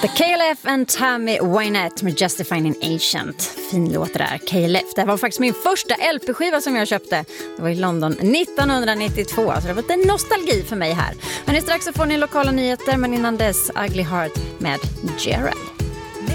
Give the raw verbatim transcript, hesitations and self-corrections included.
The K L F and Tammy Wynette med Justifying an Ancient. Fin låt där, K L F. Det var faktiskt min första L P-skiva som jag köpte. Det var i London nittonhundranittiotvå, så det var lite nostalgi för mig här. Men strax så får ni lokala nyheter, men innan dess Ugly Heart med Gerald.